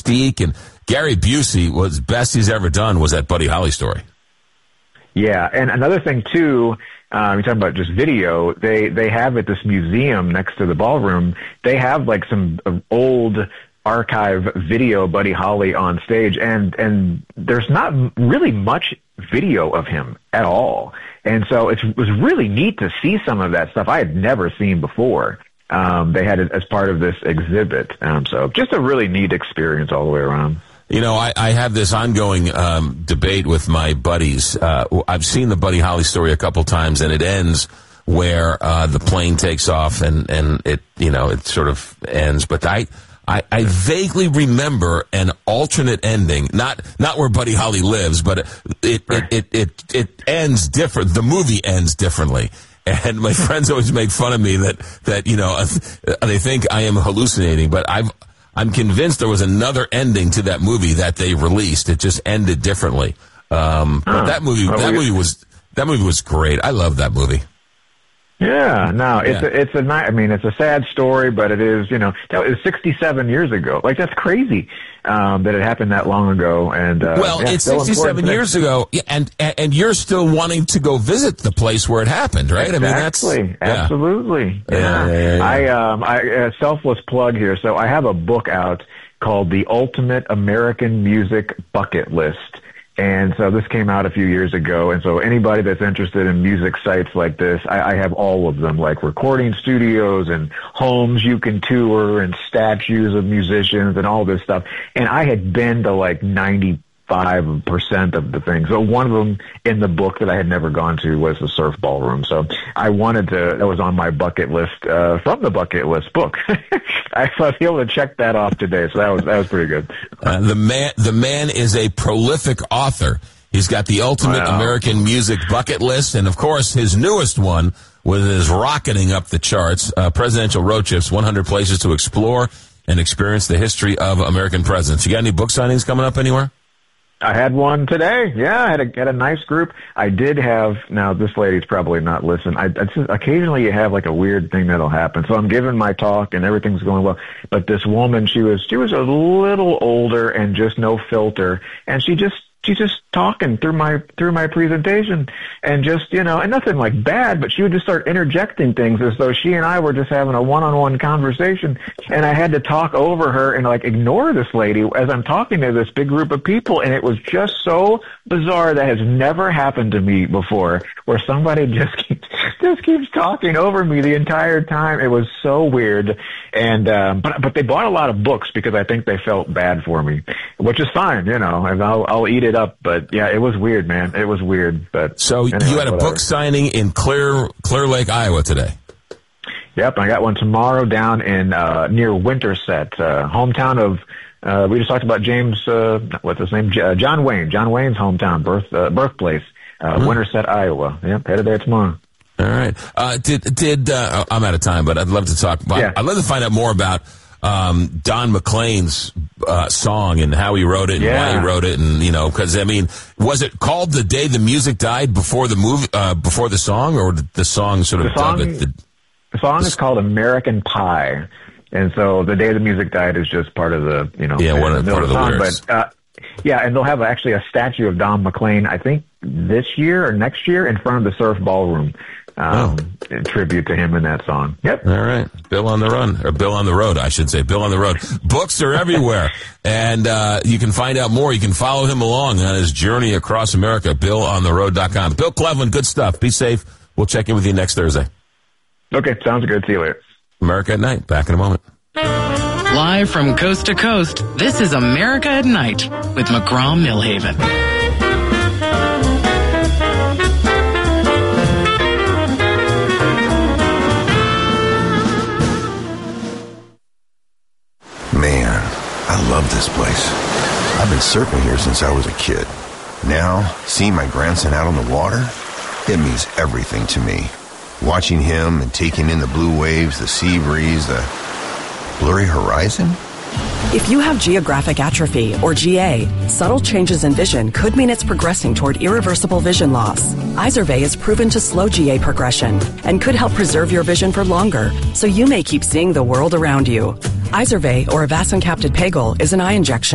mystique. And Gary Busey was best he's ever done was that Buddy Holly story. Yeah, and another thing, too, you're talking about just video, they have at this museum next to the ballroom, they have like some old archive video Buddy Holly on stage, and there's not really much video of him at all. And so it was really neat to see some of that stuff I had never seen before. They had it as part of this exhibit. So just a really neat experience all the way around. You know, I have this ongoing debate with my buddies. I've seen the Buddy Holly story a couple times, and it ends where the plane takes off and it, you know, it sort of ends. But I vaguely remember an alternate ending, not where Buddy Holly lives, but it ends different. The movie ends differently. And my friends always make fun of me that you know, they think I am hallucinating, but I'm convinced there was another ending to that movie that they released. It just ended differently. But that movie was great. I love that movie. Yeah, no, it's a sad story, but it is, you know, that was 67 years ago. Like, that's crazy, that it happened that long ago. And, it's 67 years ago, and you're still wanting to go visit the place where it happened, right? Exactly. I mean, Absolutely. Yeah. I selfless plug here. So I have a book out called The Ultimate American Music Bucket List. And so this came out a few years ago, and so anybody that's interested in music sites like this, I have all of them, like recording studios and homes you can tour and statues of musicians and all this stuff. And I had been to like 95% of the things. So one of them in the book that I had never gone to was the Surf Ballroom. So I wanted to, that was on my bucket list from the bucket list book. I was able to check that off today, so that was pretty good. The man is a prolific author. He's got the Ultimate American Music Bucket List, and of course his newest one is rocketing up the charts. Presidential Road Trips: 100 Places to Explore and Experience the History of American Presidents. You got any book signings coming up anywhere? I had one today. Yeah, I had a nice group. I did have, now this lady's probably not listening. Occasionally you have like a weird thing that'll happen. So I'm giving my talk and everything's going well. But this woman, she was a little older and just no filter. And she's just talking through my presentation, and just, you know, and nothing like bad, but she would just start interjecting things as though she and I were just having a one-on-one conversation, and I had to talk over her and like ignore this lady as I'm talking to this big group of people, and it was just so bizarre. That has never happened to me before, where somebody just keeps talking over me the entire time. It was so weird. And but they bought a lot of books because I think they felt bad for me, which is fine, you know, and I'll eat it up. But yeah, it was weird, man. It was weird. But so anyway, you had a book signing in Clear Lake, Iowa today. Yep, I got one tomorrow down in near Winterset, hometown of. We just talked about James. What's his name? John Wayne. John Wayne's hometown, birthplace, Winterset, Iowa. Yep, headed there tomorrow. All right. I'm out of time, but I'd love to talk. Yeah. I'd love to find out more about Don McLean's song and how he wrote it and why he wrote it, and you know, because I mean, was it called "The Day the Music Died" before the movie, before the song, or did the song sort of dub it? The song is called "American Pie," and so "The Day the Music Died" is just part of the, you know, part of the song, lyrics. But and they'll have actually a statue of Don McLean, I think this year or next year, in front of the Surf Ballroom. In tribute to him in that song. Yep. All right. Bill on the Run, or Bill on the Road, I should say. Bill on the Road. Books are everywhere. And you can find out more. You can follow him along on his journey across America, BillOnTheRoad.com. Bill Cleveland, good stuff. Be safe. We'll check in with you next Thursday. Okay, sounds good. See you later. America at Night. Back in a moment. Live from coast to coast, this is America at Night with McGraw-Millhaven. Man, I love this place. I've been surfing here since I was a kid. Now, seeing my grandson out on the water, it means everything to me. Watching him and taking in the blue waves, the sea breeze, the blurry horizon. If you have geographic atrophy, or GA, subtle changes in vision could mean it's progressing toward irreversible vision loss. Izervay is proven to slow GA progression and could help preserve your vision for longer, so you may keep seeing the world around you. Izervay, or avastin-capted pagel, is an eye injection.